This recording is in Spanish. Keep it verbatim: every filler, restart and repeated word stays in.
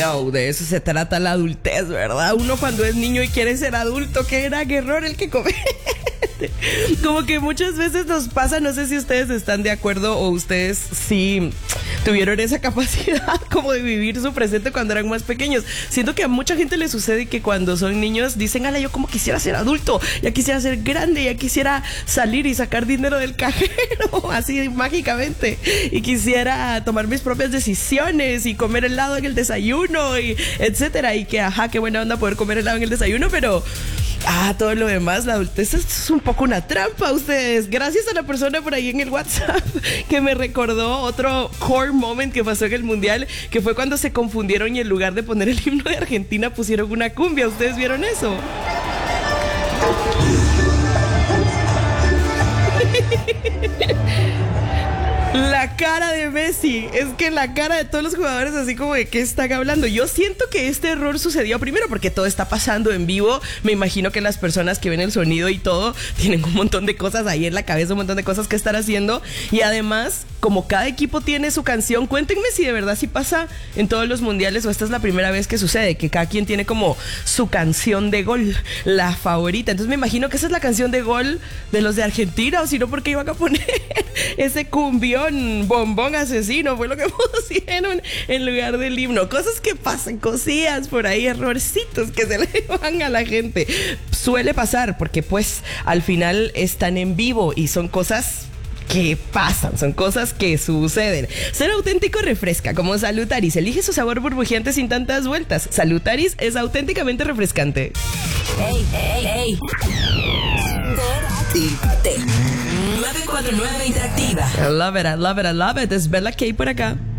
No, de eso se trata la adultez, ¿verdad? Uno cuando es niño y quiere ser adulto, qué gran error el que comete. Como que muchas veces nos pasa, no sé si ustedes están de acuerdo o ustedes sí tuvieron esa capacidad como de vivir su presente cuando eran más pequeños. Siento que a mucha gente le sucede que cuando son niños dicen, ala, yo como quisiera ser adulto, ya quisiera ser grande, ya quisiera salir y sacar dinero del cajero, así mágicamente, y quisiera tomar mis propias decisiones y comer helado en el desayuno, y etcétera, y que ajá, qué buena onda poder comer helado en el desayuno, pero ah, todo lo demás, la adultez es un poco una trampa, ustedes. Gracias a la persona por ahí en el WhatsApp que me recordó otro core moment que pasó en el Mundial, que fue cuando se confundieron y en lugar de poner el himno de Argentina pusieron una cumbia. ¿Ustedes vieron eso? La cara de Messi, es que la cara de todos los jugadores así como de qué están hablando. Yo siento que este error sucedió primero porque todo está pasando en vivo. Me imagino que las personas que ven el sonido y todo tienen un montón de cosas ahí en la cabeza, un montón de cosas que estar haciendo. Y además, como cada equipo tiene su canción, cuéntenme si de verdad sí pasa en todos los mundiales o esta es la primera vez que sucede, que cada quien tiene como su canción de gol, la favorita. Entonces me imagino que esa es la canción de gol de los de Argentina, o si no, ¿por qué iban a poner ese cumbión bombón asesino? Fue lo que pusieron en lugar del himno. Cosas que pasan, cosillas por ahí, errorcitos que se le van a la gente. Suele pasar porque pues al final están en vivo y son cosas que pasan, son cosas que suceden. Ser auténtico refresca, como Salutaris. Elige su sabor burbujeante sin tantas vueltas. Salutaris es auténticamente refrescante. Hey, hey, hey. nueve cuatro nueve Interactiva. I love it, I love it, I love it. Es Bella K por acá.